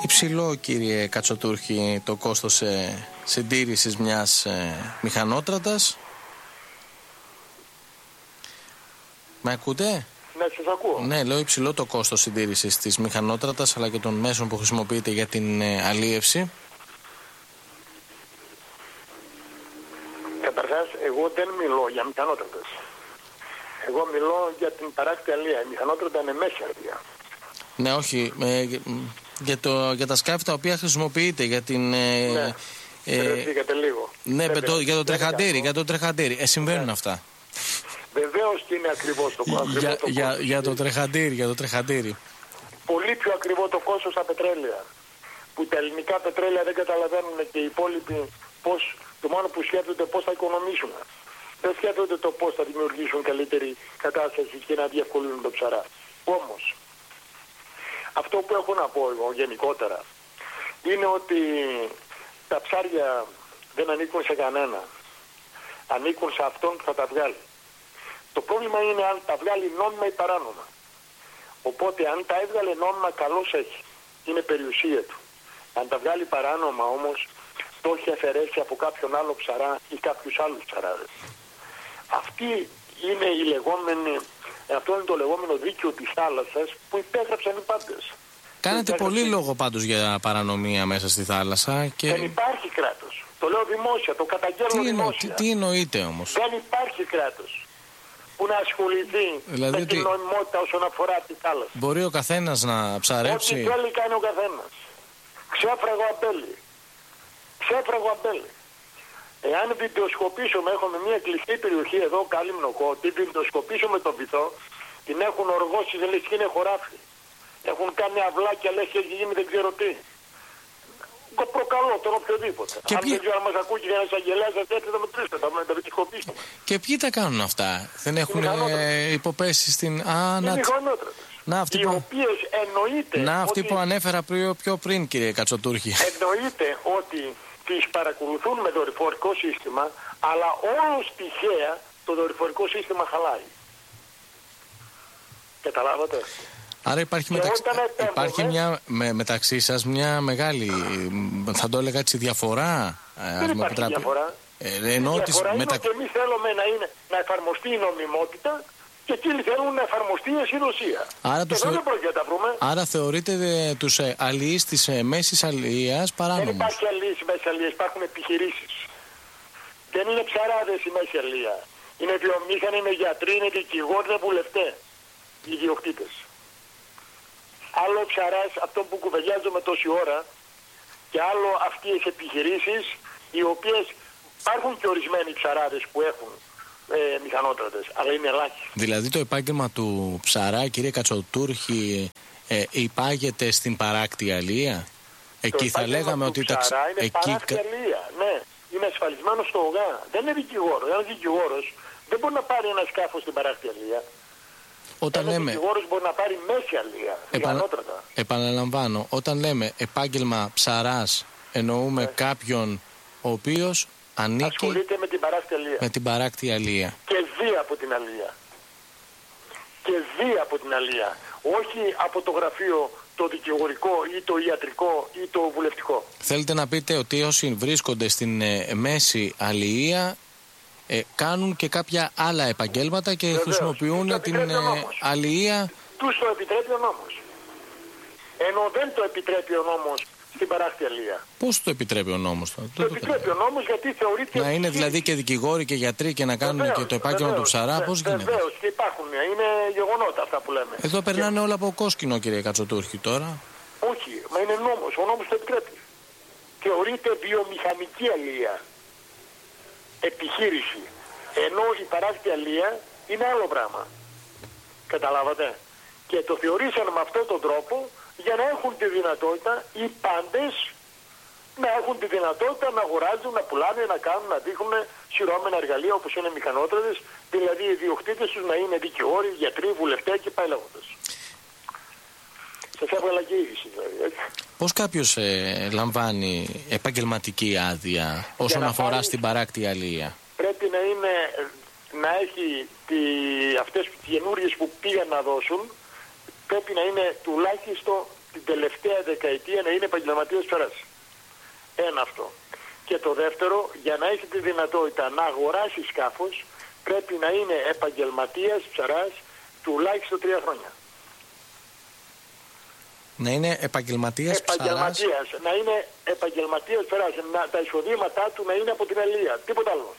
υψηλό, κύριε Κατσοτούρχη, το κόστος συντήρησης μιας μηχανότρατας. Με ακούτε? Ναι, σας ακούω. Ναι, λέω υψηλό το κόστος συντήρησης της μηχανότρατας αλλά και των μέσων που χρησιμοποιείται για την αλίευση. Καταρχάς, εγώ δεν μιλώ για μηχανότρατες. Εγώ μιλώ για την παράκτη αλία. Η μηχανότρατα είναι μέση αλία. Ναι, όχι. Για τα σκάφη τα οποία χρησιμοποιείται για την. Ναι. Λίγο. Ναι, για το τρεχαντήρι. Συμβαίνουν αυτά. Βεβαίως και είναι ακριβώς το κόστος. Για το τρεχαντήρι. Πολύ πιο ακριβό το κόστος στα πετρέλαια. Που τα ελληνικά πετρέλαια δεν καταλαβαίνουν και οι υπόλοιποι πώς, το μόνο που σκέφτονται πώς θα οικονομήσουν. Δεν σκέφτονται το πώς θα δημιουργήσουν καλύτερη κατάσταση και να διευκολύνουν το ψαρά. Όμως, αυτό που έχω να πω εγώ γενικότερα είναι ότι τα ψάρια δεν ανήκουν σε κανένα. Ανήκουν σε αυτόν που θα τα βγάλει. Το πρόβλημα είναι αν τα βγάλει νόμιμα ή παράνομα. Οπότε αν τα έβγαλε νόμιμα, καλώς έχει. Είναι περιουσία του. Αν τα βγάλει παράνομα όμως, το έχει αφαιρέσει από κάποιον άλλο ψαρά ή κάποιους άλλους ψαράδες. Αυτό είναι το λεγόμενο δίκαιο της θάλασσας που υπέγραψαν οι πάντες. Κάνετε πολύ λόγο πάντως για παρανομία μέσα στη θάλασσα. Και... Δεν υπάρχει κράτος. Το λέω δημόσια, το καταγγέλνω δημόσια. Τι εννοείται όμως? Δεν υπάρχει κράτος που να ασχοληθεί με την νομιμότητα όσον αφορά τη θάλασσα. Μπορεί ο καθένας να ψαρέψει. Ό,τι θέλει κάνει ο καθένας. Ξέφραγο αμπέλι. Εάν βιντεοσκοπήσουμε, έχουμε μια κλειστή περιοχή εδώ, Κάλυμνο, τι βιντεοσκοπήσουμε το βυθό, την έχουν οργώσει, δεν λες και είναι χωράφι. Έχουν κάνει αυλάκια, λες και έχει γίνει δεν ξέρω τι. Το προκαλώ τον οποιοδήποτε. Αν δεν ξέρω αν μας ακούει και ένας αγγελέας, θα έρθει να μετρήσετε, θα βιντεοσκοπήσουμε. Και ποιοι τα κάνουν αυτά? Δεν έχουν υποπέσει στην... Οι μηχανότρατες. Οι οποίες εννοείται... Αυτοί που ανέφερα πιο πριν, κύριε Κατσοτούρχη. Εννοείται ότι τις παρακολουθούν με δορυφορικό σύστημα, αλλά όλος τυχαία το δορυφορικό σύστημα χαλάει. Καταλάβατε? Άρα υπάρχει μεταξύ σας μια μεγάλη, θα το έλεγα έτσι, διαφορά. Δεν υπάρχει διαφορά. Διαφορά είναι ότι εμείς θέλουμε να εφαρμοστεί η νομιμότητα και εκείνοι θέλουν να εφαρμοστεί η αισιοδοσία. Εδώ δεν πρόκειται να τα βρούμε. Άρα θεωρείτε τους αλληλείς της μέσης αλληλείας παράνομους? Δεν υπάρχει αλληλείς της μέσης αλληλείας, υπάρχουν επιχειρήσεις. Δεν είναι ψαράδες η μέση αλληλεία. Είναι βιομήχανοι, είναι γιατροί, είναι δικηγόροι, είναι βουλευτές. Οι ιδιοκτήτες. Άλλο ο ψαράς, αυτό που κουβεντιάζουμε τόση ώρα, και άλλο αυτές οι επιχειρήσεις, οι οποίες υπάρχουν και ορισμένοι ψαράδες που έχουν μηχανότρατες, αλλά είναι ελάχιστοι. Δηλαδή το επάγγελμα του ψαρά, κύριε Κατσοτούρχη, υπάγεται στην παράκτη αλία? Εκεί θα λέγαμε ότι τα ψαρά είναι παράκτη αλία, ναι. Είναι ασφαλισμένο στο ΟΓΑ. Δεν είναι δικηγόρος. Ένας δικηγόρος δεν μπορεί να πάρει ένα σκάφος στην παράκτη αλία. Ένας δικηγόρος μπορεί να πάρει μέση αλία, μηχανότρατα. Επαναλαμβάνω, όταν λέμε επάγγελμα ψαράς, εννοούμε κάποιον ο οποίος ασχολείται με την παράκτη αλία. Και ζει από την αλία. Όχι από το γραφείο το δικηγορικό ή το ιατρικό ή το βουλευτικό. Θέλετε να πείτε ότι όσοι βρίσκονται στην μέση αλία κάνουν και κάποια άλλα επαγγέλματα και χρησιμοποιούν την αλία? Τους το επιτρέπει ο νόμος. Ενώ δεν το επιτρέπει ο νόμος στην παράκτη αλία. Πώς το επιτρέπει ο νόμος? Το επιτρέπει ο νόμος γιατί θεωρείται... Να είναι δηλαδή και δικηγόροι και γιατροί και να κάνουν και το επάγγελμα του ψαρά, πώς γίνεται? Βεβαίως και υπάρχουν, είναι γεγονότα αυτά που λέμε. Εδώ περνάνε όλα από κόσκινο, κύριε Κατσοτούρχη, τώρα. Όχι, μα είναι νόμος, ο νόμος το επιτρέπει. Θεωρείται βιομηχανική αλία. Επιχείρηση. Ενώ η παράκτη αλία είναι άλλο πράγμα. Καταλάβατε? Και το θεωρήσαν με αυτόν τον τρόπο για να έχουν τη δυνατότητα οι πάντες να έχουν τη δυνατότητα να αγοράζουν, να πουλάνε, να κάνουν, να δείχνουν σειρώμενα εργαλεία όπως είναι μηχανότρατες, δηλαδή οι ιδιοκτήτες τους να είναι δικηγόροι, γιατροί, βουλευτές και πάει λέγοντας. Σας έβγαλα και είδηση δηλαδή, έτσι. Πώς κάποιος λαμβάνει επαγγελματική άδεια όσον αφορά στην παράκτη αλία? Πρέπει να έχει αυτές τις καινούριες που πήγαν να δώσουν, πρέπει να είναι τουλάχιστον την τελευταία δεκαετία να είναι επαγγελματίας ψαράς. Ένα αυτό. Και το δεύτερο, για να έχει τη δυνατότητα να αγοράσει σκάφος, πρέπει να είναι επαγγελματίας ψαράς τουλάχιστον 3 χρόνια. Να είναι επαγγελματίας ψαράς. Να είναι επαγγελματίας ψαράς. Τα εισοδήματά του να είναι από την αλεία. Τίποτα άλλο.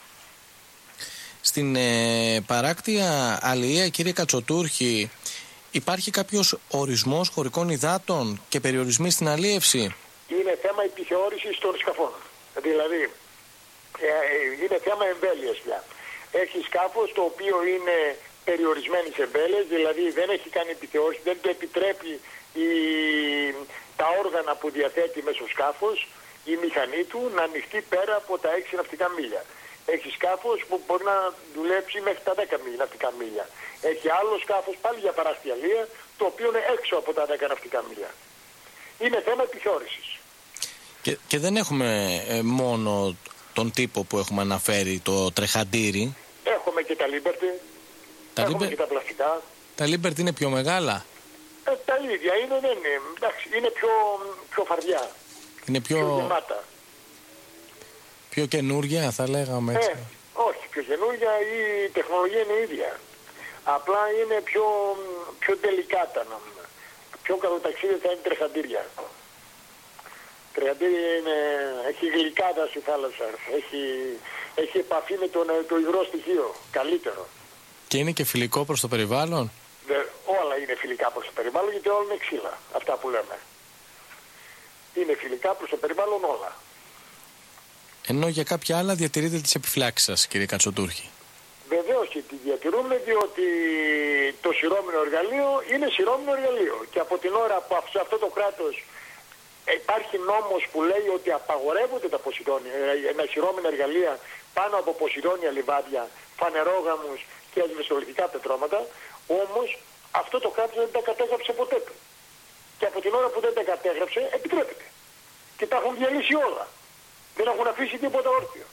Στην παράκτια αλεία, κύριε Κατσοτούρχη, υπάρχει κάποιος ορισμός χωρικών υδάτων και περιορισμοί στην αλίευση? Είναι θέμα επιθεώρησης των σκαφών. Δηλαδή, είναι θέμα εμβέλειας πια. Έχει σκάφος το οποίο είναι περιορισμένης εμβέλειας, δηλαδή δεν έχει κάνει επιθεώρηση, δεν το επιτρέπει τα όργανα που διαθέτει μέσω σκάφος, η μηχανή του να ανοιχτεί πέρα από τα 6 ναυτικά μίλια. Έχει σκάφος που μπορεί να δουλέψει μέχρι τα 10 ναυτικά μίλια. Έχει άλλο σκάφος πάλι για παράκτια αλεία, το οποίο είναι έξω από τα 10 ναυτικά μίλια. Είναι θέμα επιθεώρησης. Και δεν έχουμε μόνο τον τύπο που έχουμε αναφέρει, το τρεχαντήρι. Έχουμε και τα Liberty, έχουμε και τα πλαστικά. Τα Liberty είναι πιο μεγάλα. Τα ίδια είναι, δεν είναι. Εντάξει, είναι πιο φαρδιά. Είναι πιο γεμάτα. Πιο καινούργια, θα λέγαμε έτσι. Όχι, πιο καινούργια, η τεχνολογία είναι ίδια. Απλά είναι πιο τελικάτα. Πιο καλοταξίδια θα είναι τρεχαντήρια. Τρεχαντήρια έχει γλυκάδα στη θάλασσα. Έχει επαφή με το υγρό στοιχείο. Καλύτερο. Και είναι και φιλικό προς το περιβάλλον. Όλα είναι φιλικά προς το περιβάλλον, γιατί όλα είναι ξύλα. Αυτά που λέμε. Είναι φιλικά προς το περιβάλλον όλα. Ενώ για κάποια άλλα διατηρείτε τις επιφυλάξεις σας, κύριε Κατσοτούρχη. Βεβαίως και τη διατηρούμε, διότι το σειρώμενο εργαλείο είναι σειρώμενο εργαλείο. Και από την ώρα που σε αυτό το κράτος υπάρχει νόμος που λέει ότι απαγορεύονται τα σειρώμενα εργαλεία πάνω από ποσειδόνια λιβάδια, φανερόγαμους και ασβεστολιθικά πετρώματα, όμως αυτό το κράτος δεν τα κατέγραψε ποτέ του. Και από την ώρα που δεν τα κατέγραψε, επιτρέπεται. Και τα έχουν διαλύσει όλα. Δεν έχουν αφήσει τίποτα όρθιο.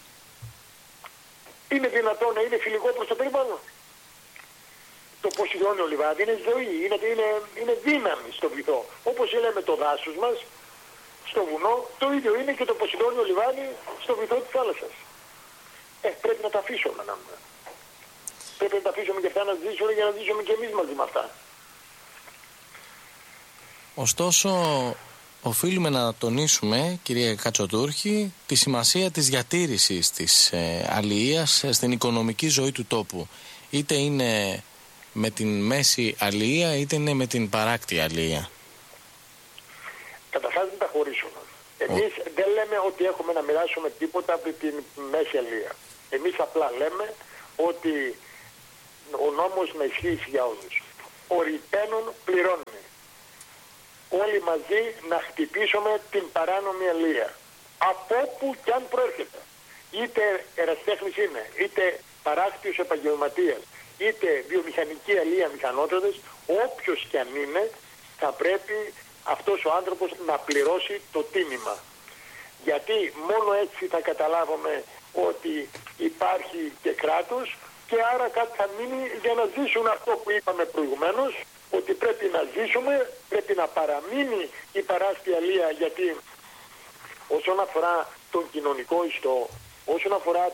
Είναι δυνατόν να είναι φιλικό προς το περιβάλλον? Το ποσειδόνιο λιβάδι είναι ζωή, είναι δύναμη στο βυθό. Όπως λέμε το δάσος μας, στο βουνό, το ίδιο είναι και το ποσειδόνιο λιβάδι στο βυθό της θάλασσας. Πρέπει να τα αφήσουμε. Πρέπει να τα αφήσουμε και αυτά να ζήσουν για να ζήσουμε και εμείς μαζί με αυτά. Ωστόσο, οφείλουμε να τονίσουμε, κύριε Κατσοτούρχη, τη σημασία της διατήρησης της αλιείας στην οικονομική ζωή του τόπου. Είτε είναι με την μέση αλιεία, είτε είναι με την παράκτη αλιεία. Καταρχάς δεν τα χωρίσουμε. Εμείς δεν λέμε ότι έχουμε να μοιράσουμε τίποτα από την μέση αλιεία. Εμείς απλά λέμε ότι ο νόμος να ισχύει για όλους. Ο ρηταίνων πληρώνει. Όλοι μαζί να χτυπήσουμε την παράνομη αλεία. Από όπου κι αν προέρχεται. Είτε ερασιτέχνης είναι, είτε παράκτιος επαγγελματίας, είτε βιομηχανική αλεία μηχανότρατες, όποιος κι αν είναι, θα πρέπει αυτός ο άνθρωπος να πληρώσει το τίμημα. Γιατί μόνο έτσι θα καταλάβουμε ότι υπάρχει και κράτος και άρα κάτι θα μείνει για να ζήσουν αυτό που είπαμε προηγουμένως, ότι πρέπει να ζήσουμε, πρέπει να παραμείνει η παράκτια αλεία, γιατί όσον αφορά τον κοινωνικό ιστό, όσον αφορά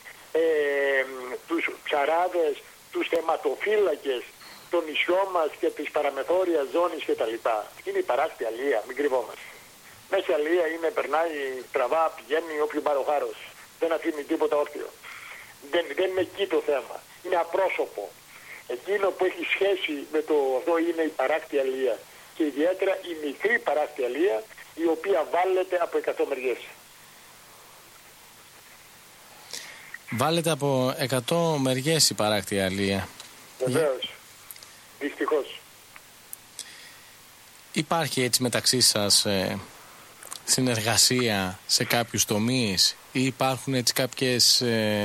τους ψαράδες, τους θεματοφύλακες, το νησιό μας και τις παραμεθόριας ζώνης κτλ. Είναι η παράκτια αλεία, μην κρυβόμαστε. Μέσα αλεία είναι, περνάει, τραβά, πηγαίνει όποιο πάρει ο χάρος. Δεν αφήνει τίποτα όρθιο. Δεν είναι εκεί το θέμα. Είναι απρόσωπο. Εκείνο που έχει σχέση με το αυτό είναι η παράκτια αλεία. Και ιδιαίτερα η μικρή παράκτια αλεία, η οποία βάλεται από 100 μεριές. Βάλετε από 100 μεριές η παράκτια αλεία. Βεβαίως. Δυστυχώς. Υπάρχει έτσι μεταξύ σας συνεργασία σε κάποιους τομείς ή υπάρχουν έτσι κάποιες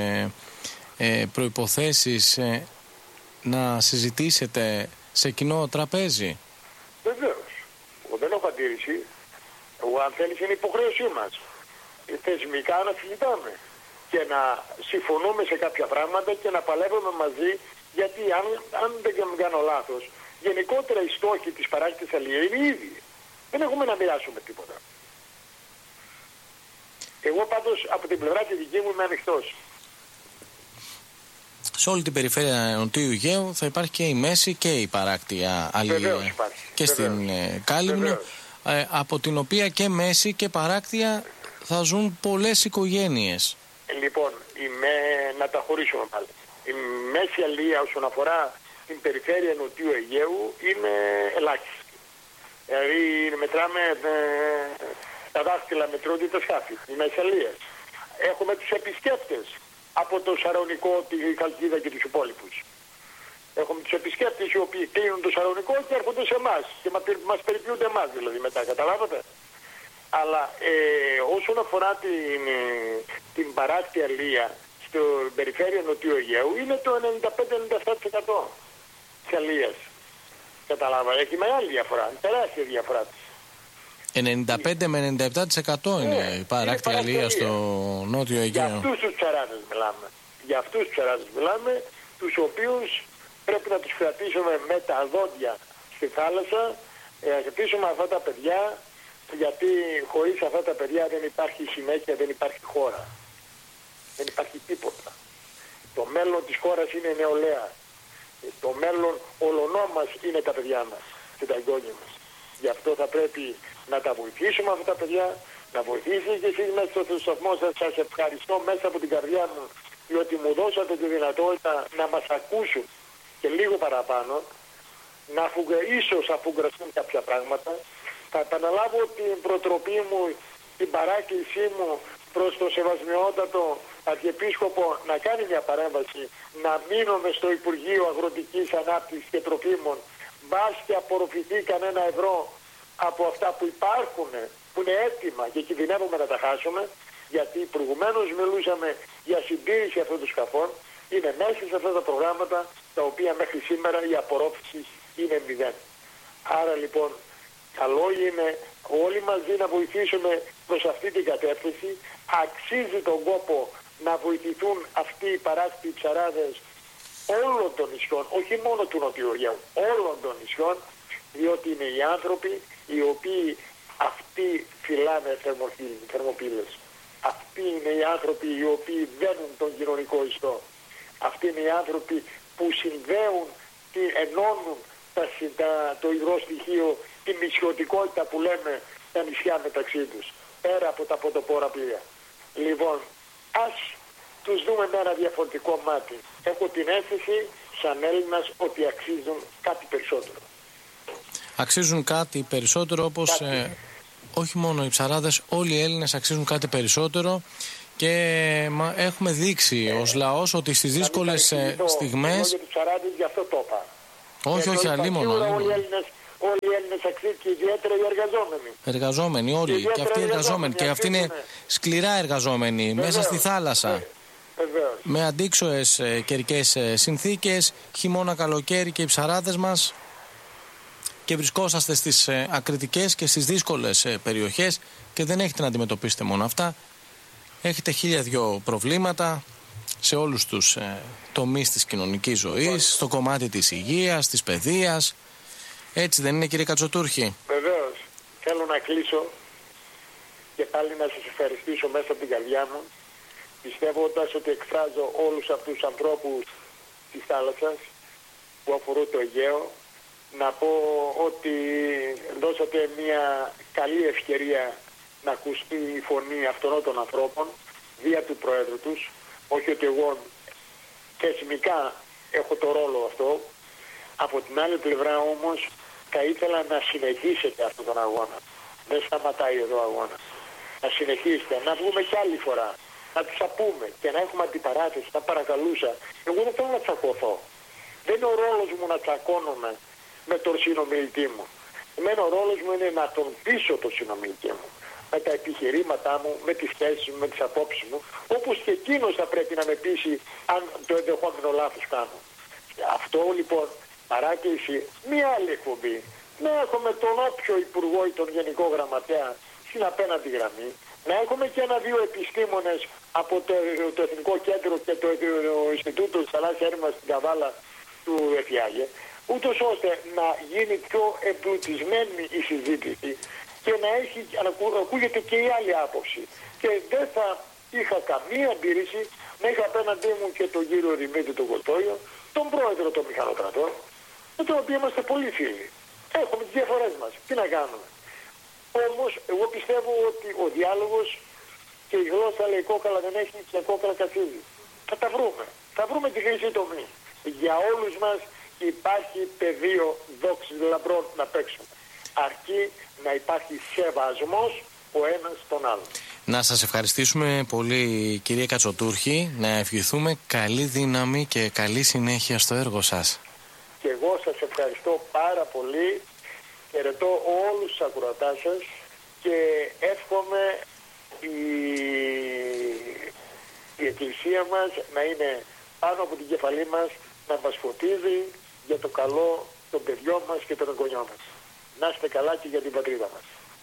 προϋποθέσεις να συζητήσετε σε κοινό τραπέζι? Βεβαίως. Εγώ δεν έχω αντίρρηση. Εγώ αν θέλεις είναι υποχρέωσή μας. Θεσμικά να συζητάμε και να συμφωνούμε σε κάποια πράγματα και να παλεύουμε μαζί, γιατί αν δεν κάνω λάθος, γενικότερα οι στόχοι της παράκτης αλληλείας είναι οι ίδιοι. Δεν έχουμε να μοιράσουμε τίποτα. Εγώ πάντως από την πλευρά τη δική μου είμαι ανοιχτός. Σε όλη την περιφέρεια Νοτιού Αιγαίου θα υπάρχει και η μέση και η παράκτια αλληλεία και στην Κάλυμνο, από την οποία και μέση και παράκτια θα ζουν πολλές οικογένειες. Λοιπόν, να τα χωρίσουμε πάλι. Η μέση αλληλεία όσον αφορά την περιφέρεια Νοτιού Αιγαίου είναι ελάχιστη. Δηλαδή μετράμε τα δάχτυλα, μετρούνται τα σκάφη, η μέση αλληλεία. Έχουμε τους επισκέπτες από το Σαρονικό, τη Χαλκίδα και τους υπόλοιπους. Έχουμε τους επισκέπτες οι οποίοι κλείνουν το Σαρονικό και έρχονται σε εμάς και μας περιποιούνται εμάς δηλαδή μετά, καταλάβατε. Αλλά όσον αφορά την παράκτη αλληλεία στην περιφέρεια Νοτιού Αιγαίου είναι το 95-97% της αλληλείας. Καταλάβατε, έχει μεγάλη διαφορά, τεράστια διαφορά. 95 με 97% είναι η παράκτη αλληλεία στο Νότιο Αιγαίο. Για αυτούς τους ψαράδες μιλάμε. Για αυτούς τους ψαράδες μιλάμε, τους οποίους πρέπει να τους κρατήσουμε με τα δόντια στη θάλασσα, να κρατήσουμε αυτά τα παιδιά, γιατί χωρίς αυτά τα παιδιά δεν υπάρχει συνέχεια, δεν υπάρχει χώρα. Δεν υπάρχει τίποτα. Το μέλλον της χώρας είναι η νεολαία. Το μέλλον ολονό μας είναι τα παιδιά μας και τα εγγόνια μας. Γι' αυτό θα πρέπει να τα βοηθήσουμε αυτά τα παιδιά, να βοηθήσετε και εσείς μέσα στο σταθμό σας. Σας ευχαριστώ μέσα από την καρδιά μου, διότι μου δώσατε τη δυνατότητα να μας ακούσουν και λίγο παραπάνω, να ίσως αφουγκραστούν κάποια πράγματα. Θα επαναλάβω την προτροπή μου, την παράκλησή μου προς το Σεβασμιότατο Αρχιεπίσκοπο να κάνει μια παρέμβαση, να μείνουμε στο Υπουργείο Αγροτικής Ανάπτυξης και Τροφίμων, μπας και απορροφηθεί κανένα ευρώ από αυτά που υπάρχουν, που είναι έτοιμα και κινδυνεύουμε να τα χάσουμε, γιατί προηγουμένως μιλούσαμε για συντήρηση αυτών των σκαφών, είναι μέσα σε αυτά τα προγράμματα τα οποία μέχρι σήμερα η απορρόφηση είναι 0. Άρα λοιπόν καλό είναι όλοι μαζί να βοηθήσουμε προς αυτή την κατεύθυνση. Αξίζει τον κόπο να βοηθηθούν αυτοί οι παράκτοι ψαράδες όλων των νησιών, όχι μόνο του Νοτιού Αιγαίου, όλων των νησιών, διότι είναι οι άνθρωποι οι οποίοι αυτοί φυλάνε θερμοπύλες. Αυτοί είναι οι άνθρωποι οι οποίοι δένουν τον κοινωνικό ιστό. Αυτοί είναι οι άνθρωποι που συνδέουν, ενώνουν το υγρό στοιχείο, την νησιωτικότητα που λέμε τα νησιά μεταξύ τους, πέρα από τα πρωτοπόρα πλοία. Λοιπόν, ας τους δούμε με ένα διαφορετικό μάτι. Έχω την αίσθηση σαν Έλληνας ότι αξίζουν κάτι περισσότερο. Αξίζουν κάτι περισσότερο, όπως όχι μόνο οι ψαράδες, όλοι οι Έλληνες αξίζουν κάτι περισσότερο και έχουμε δείξει ως λαός ότι στις δύσκολες στιγμές... Για τους ψαράδες, γι' αυτό το είπα. Όχι, αλλήμον. Όλοι οι Έλληνες αξίζουν και ιδιαίτερα οι εργαζόμενοι. Εργαζόμενοι όλοι. Και αυτοί οι εργαζόμενοι. Και αυτοί είναι σκληρά εργαζόμενοι μέσα στη θάλασσα. Με αντίξωες καιρικές συνθήκες, χειμώνα, καλοκαίρι, και οι ψαράδες μας. Και βρισκόσαστε στις ακριτικές και στις δύσκολες περιοχές και δεν έχετε να αντιμετωπίσετε μόνο αυτά. Έχετε 1002 προβλήματα σε όλους τους τομείς της κοινωνικής ζωής, στο κομμάτι της υγείας, της παιδείας. Έτσι δεν είναι, κύριε Κατσοτούρχη? Βεβαίως. Θέλω να κλείσω και πάλι να σας ευχαριστήσω μέσα από την καρδιά μου, πιστεύοντας ότι εκφράζω όλους αυτούς τους ανθρώπους της θάλασσας που αφορούν το Αιγαίο. Να πω ότι δώσατε μια καλή ευκαιρία να ακουστεί η φωνή αυτών των ανθρώπων δια του Προέδρου τους. Όχι ότι εγώ θεσμικά έχω το ρόλο αυτό. Από την άλλη πλευρά όμως θα ήθελα να συνεχίσετε αυτόν τον αγώνα. Δεν σταματάει εδώ ο αγώνας. Να συνεχίσετε, να βγούμε κι άλλη φορά, να τους απούμε και να έχουμε αντιπαράθεση. Θα παρακαλούσα. Εγώ δεν θέλω να τσακωθώ. Δεν είναι ο ρόλος μου να τσακώνομαι με τον συνομιλητή μου. Εμένα ο ρόλος μου είναι να τον πείσω τον συνομιλητή μου. Με τα επιχειρήματά μου, με τις θέσεις μου, με τις απόψεις μου. Όπως και εκείνος θα πρέπει να με πείσει αν το ενδεχόμενο λάθος κάνω. Αυτό λοιπόν, παράκληση, μία άλλη εκπομπή. Να έχουμε τον όποιο υπουργό ή τον γενικό γραμματέα στην απέναντι γραμμή. Να έχουμε και ένα-δύο επιστήμονες από το Εθνικό Κέντρο και το Ινστιτούτο της Θαλάσσιας Έρευνας στην Καβάλα του ΕΦΙΑΓΕ. ούτως ώστε να γίνει πιο εμπλουτισμένη η συζήτηση και να ακούγεται και η άλλη άποψη. Και δεν θα είχα καμία αντίρρηση να είχα απέναντί μου και τον κύριο Δημήτρη τον Κοστόλιο, τον πρόεδρο των μηχανοκρατών, με τον οποίο είμαστε πολύ φίλοι. Έχουμε τις διαφορές μας. Τι να κάνουμε. Όμως, εγώ πιστεύω ότι ο διάλογος και η γλώσσα λέει κόκαλα δεν έχει και κόκαλα καθίζει. Θα τα βρούμε. Θα βρούμε τη χρυσή τομή. Για όλους μας υπάρχει πεδίο δόξης λαμπρών να παίξουμε. Αρκεί να υπάρχει σεβασμός ο ένας τον άλλον. Να σας ευχαριστήσουμε πολύ, κύριε Κατσοτούρχη, να ευχηθούμε καλή δύναμη και καλή συνέχεια στο έργο σας. Και εγώ σας ευχαριστώ πάρα πολύ, χαιρετώ όλους τους ακροατάς σας και εύχομαι η εκκλησία μας να είναι πάνω από την κεφαλή μας, να μας φωτίζει για το καλό των παιδιών μας και των εγγονιών μας. Να είστε καλά και για την πατρίδα μας.